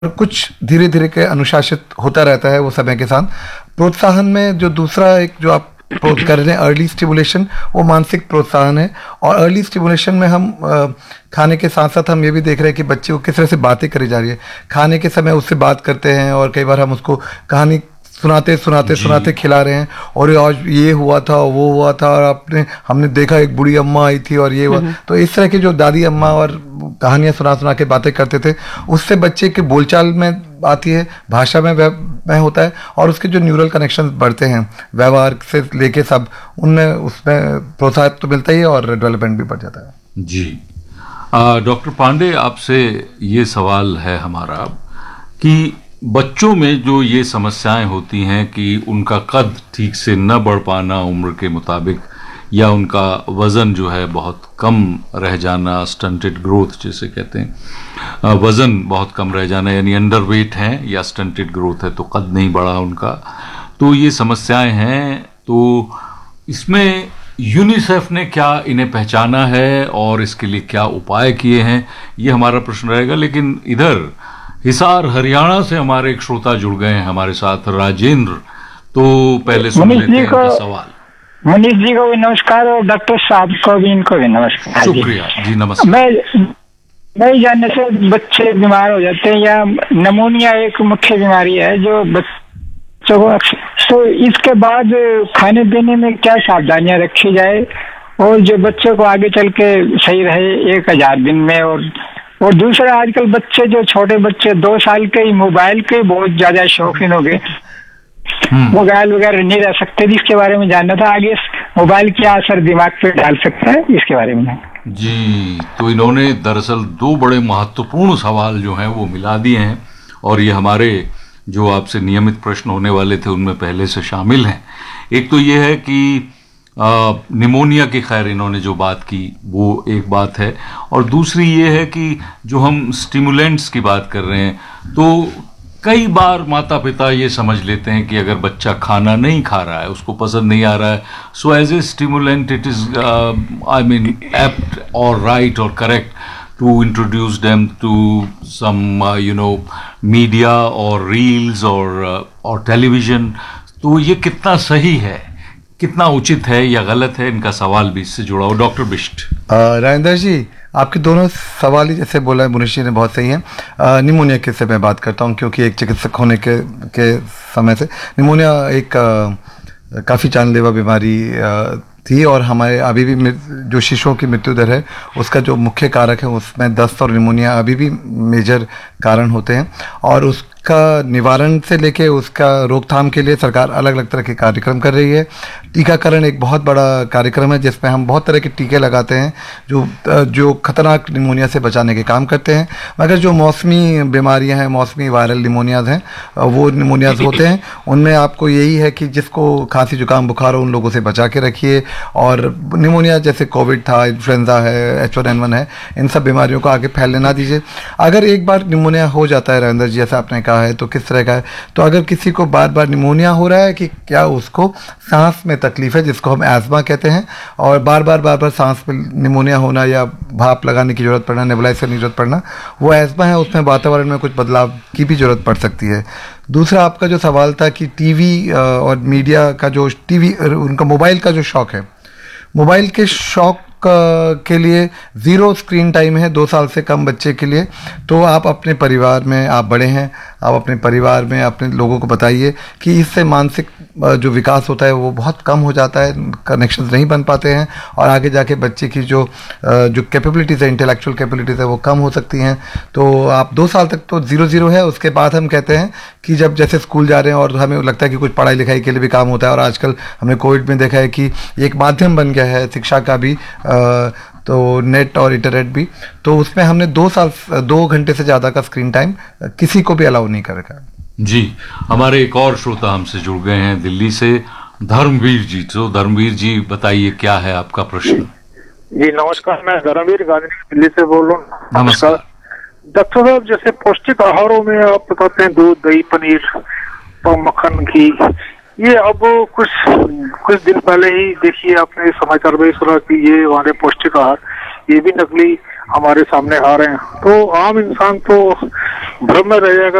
कुछ धीरे धीरे के अनुशासित होता रहता है वो समय के साथ। प्रोत्साहन में जो दूसरा एक जो आप कर रहे हैं अर्ली स्टिमुलेशन, वो मानसिक प्रोत्साहन है। और अर्ली स्टिमुलेशन में हम खाने के साथ साथ हम ये भी देख रहे हैं कि बच्चे को किस तरह से बातें करी जा रही है। खाने के समय उससे बात करते हैं और कई बार हम उसको कहानी सुनाते सुनाते सुनाते खिला रहे हैं, और आज ये हुआ था वो हुआ था और हमने देखा एक बूढ़ी अम्मा आई थी और ये हुआ। तो इस तरह की जो दादी अम्मा और कहानियां सुना सुना के बातें करते थे, उससे बच्चे के बोलचाल में आती है, भाषा में होता है, और उसके जो न्यूरल कनेक्शन बढ़ते हैं व्यवहार से लेके सब, उनमें उसमें प्रोत्साहन तो मिलता ही है और डेवलपमेंट भी बढ़ जाता है। जी डॉक्टर पांडे, आपसे ये सवाल है हमारा कि बच्चों में जो ये समस्याएं होती हैं कि उनका कद ठीक से न बढ़ पाना उम्र के मुताबिक, या उनका वज़न जो है बहुत कम रह जाना, स्टंटेड ग्रोथ जिसे कहते हैं, वज़न बहुत कम रह जाना, यानी अंडर वेट हैं या स्टंटेड ग्रोथ है तो कद नहीं बढ़ा उनका, तो ये समस्याएं हैं। तो इसमें यूनिसेफ ने क्या इन्हें पहचाना है और इसके लिए क्या उपाय किए हैं, ये हमारा प्रश्न रहेगा। लेकिन इधर हिसार हरियाणा से हमारे एक श्रोता जुड़ गए हैं हमारे साथ, राजेंद्र। तो पहले सुन लेते हैं इनका सवाल। मनीष जी को भी नमस्कार और डॉक्टर साहब को भी, इनको भी नमस्कार। शुक्रिया जी, नमस्कार। मैं जानने से बच्चे बीमार हो जाते हैं, या निमोनिया एक मुख्य बीमारी है जो बच्चों को, तो इसके बाद खाने पीने में क्या सावधानियां रखी जाए और जो बच्चों को आगे चल के सही रहे 1000 दिन में। और दूसरा, आजकल बच्चे जो छोटे बच्चे 2 साल के ही मोबाइल के बहुत ज्यादा शौकीन हो गए, मोबाइल वगैरह नहीं रह सकते, इसके बारे में जानना था। आगे मोबाइल क्या असर दिमाग पे डाल सकता है, इसके बारे में। जी, तो इन्होंने दरअसल 2 बड़े महत्वपूर्ण सवाल जो हैं वो मिला दिए हैं, और ये हमारे जो आपसे नियमित प्रश्न होने वाले थे उनमें पहले से शामिल हैं। एक तो ये है कि निमोनिया की, खैर इन्होंने जो बात की वो एक बात है, और दूसरी ये है कि जो हम स्टिमुलेंट्स की बात कर रहे हैं, तो कई बार माता पिता ये समझ लेते हैं कि अगर बच्चा खाना नहीं खा रहा है, उसको पसंद नहीं आ रहा है, so as a stimulant it is I mean apt और राइट और correct to introduce them to some media और रील्स और टेलीविजन। तो ये कितना सही है, कितना उचित है या गलत है, इनका सवाल भी इससे जुड़ा हो। डॉक्टर बिष्ट। राजेंद्र जी, आपके दोनों सवाल ही जैसे बोला है मुनीष जी ने बहुत सही है। निमोनिया के से मैं बात करता हूँ, क्योंकि एक चिकित्सक होने के समय से निमोनिया एक काफ़ी जानलेवा बीमारी थी, और हमारे अभी भी जो शिशुओं की मृत्यु दर है उसका जो मुख्य कारक है उसमें दस्त और निमोनिया अभी भी मेजर कारण होते हैं। और उसका निवारण से लेके उसका रोकथाम के लिए सरकार अलग अलग तरह के कार्यक्रम कर रही है। टीकाकरण एक बहुत बड़ा कार्यक्रम है जिसमें हम बहुत तरह के टीके लगाते हैं जो खतरनाक निमोनिया से बचाने के काम करते हैं। मगर जो मौसमी बीमारियां हैं, मौसमी वायरल निमोनियाज हैं, वो निमोनियाज होते हैं, उनमें आपको यही है कि जिसको खांसी जुकाम बुखार हो उन लोगों से बचा के रखिए। और निमोनिया जैसे कोविड था, इन्फ्लुएंजा है, H1N1 है, इन सब बीमारियों को आगे फैलने ना दीजिए। अगर एक बार निमोनिया हो जाता है राजेंद्र जी, जैसा आपने कहा है, तो किस तरह का है, तो अगर किसी को बार बार निमोनिया हो रहा है कि क्या उसको सांस में तकलीफ है, जिसको हम एस्मा कहते हैं, और बार बार सांस में निमोनिया होना या भाप लगाने की जरूरत पड़ना, नेबुलाइज करने की जरूरत पड़ना, वो एस्मा है, उसमें वातावरण में कुछ बदलाव की भी जरूरत पड़ सकती है। दूसरा आपका जो सवाल था कि टीवी और मीडिया का जो उनका मोबाइल का जो शौक है, मोबाइल के शौक के लिए 0 स्क्रीन टाइम है 2 साल से कम बच्चे के लिए। तो आप अपने परिवार में, आप बड़े हैं, आप अपने परिवार में अपने लोगों को बताइए कि इससे मानसिक जो विकास होता है वो बहुत कम हो जाता है, कनेक्शंस नहीं बन पाते हैं, और आगे जाके बच्चे की जो कैपेबिलिटीज़ है, इंटेलेक्चुअल कैपेबिलिटीज़ है, वो कम हो सकती हैं। तो आप 2 साल तक तो 0 है। उसके बाद हम कहते हैं कि जब जैसे स्कूल जा रहे हैं और हमें लगता है कि कुछ पढ़ाई लिखाई के लिए भी काम होता है, और आजकल हमने कोविड में देखा है कि एक माध्यम बन गया है शिक्षा का भी, तो नेट और इंटरनेट भी, तो उसमें हमने 2 घंटे से ज़्यादा का स्क्रीन टाइम किसी को भी अलाउ नहीं कर रखा है। जी, हमारे एक और श्रोता हमसे जुड़ गए हैं दिल्ली से, धर्मवीर जी। तो धर्मवीर जी बताइए क्या है आपका प्रश्न। जी नमस्कार, मैं धर्मवीर गांधी दिल्ली से बोल रहा हूँ। नमस्कार डॉक्टर साहब, जैसे पौष्टिक आहारों में आप बताते हैं दूध, दही, पनीर, मक्खन, घी, ये अब कुछ दिन पहले ही देखिए आपने समाचार में सुना कि ये हमारे पौष्टिक आहार ये भी नकली हमारे सामने आ रहे हैं। तो आम इंसान तो भ्रम में रह जाएगा